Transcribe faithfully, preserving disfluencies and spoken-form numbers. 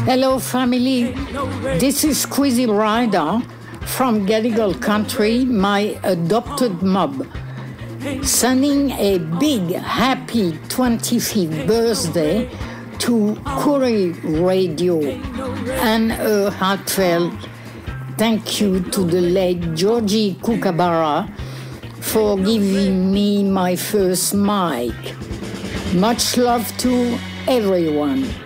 Hello, family. This is Squeezy Rider from Gadigal Country, my adopted mob, sending a big, happy twenty-fifth birthday to Koori Radio and a heartfelt thank you to the late Georgie Kookaburra for giving me my first mic. Much love to everyone.